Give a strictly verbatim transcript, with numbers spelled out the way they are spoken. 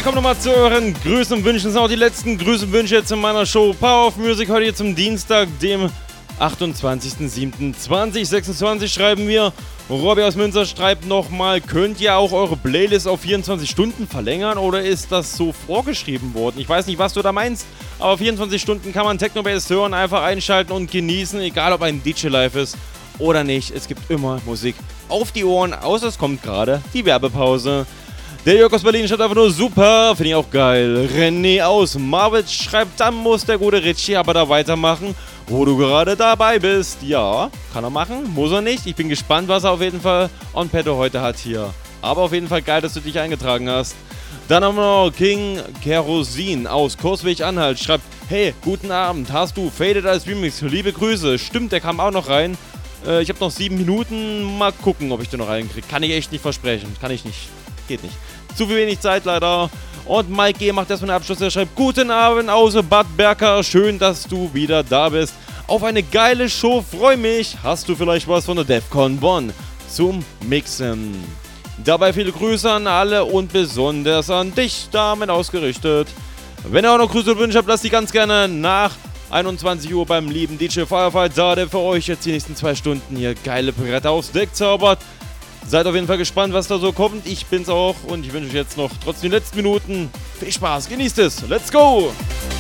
wir kommen nochmal zu euren Grüßen und Wünschen. Das sind auch die letzten Grüße und Wünsche jetzt in meiner Show Power of Music. Heute hier zum Dienstag, dem achtundzwanzigsten siebten zweitausendsechsundzwanzig schreiben wir. Robby aus Münster schreibt nochmal, könnt ihr auch eure Playlist auf vierundzwanzig Stunden verlängern oder ist das so vorgeschrieben worden? Ich weiß nicht, was du da meinst, aber vierundzwanzig Stunden kann man Techno-Bass hören, einfach einschalten und genießen, egal ob ein D J live ist oder nicht. Es gibt immer Musik auf die Ohren, außer es kommt gerade die Werbepause. Der Jörg aus Berlin schreibt einfach nur super, finde ich auch geil. René aus Marwitz schreibt, dann muss der gute Richie aber da weitermachen, wo du gerade dabei bist. Ja, kann er machen, muss er nicht. Ich bin gespannt, was er auf jeden Fall on petto heute hat hier. Aber auf jeden Fall geil, dass du dich eingetragen hast. Dann haben wir noch King Kerosin aus Kursweg-Anhalt. Schreibt, hey, guten Abend, hast du Faded als Remix? Liebe Grüße. Stimmt, der kam auch noch rein. Äh, ich habe noch sieben Minuten. Mal gucken, ob ich den noch reinkriege. Kann ich echt nicht versprechen. Kann ich nicht. Geht nicht. Zu viel wenig Zeit leider. Und Mike G. macht erstmal den Abschluss. Er schreibt, guten Abend aus Bad Berka. Schön, dass du wieder da bist. Auf eine geile Show. Freu mich. Hast du vielleicht was von der DEFCON Bonn zum Mixen? Dabei viele Grüße an alle und besonders an dich damit ausgerichtet. Wenn ihr auch noch Grüße und Wünsche habt, lasst die ganz gerne nach einundzwanzig Uhr beim lieben D J Firefight da, der für euch jetzt die nächsten zwei Stunden hier geile Bretter aufs Deck zaubert. Seid auf jeden Fall gespannt, was da so kommt. Ich bin's auch und ich wünsche euch jetzt noch trotzdem die letzten Minuten viel Spaß. Genießt es. Let's go!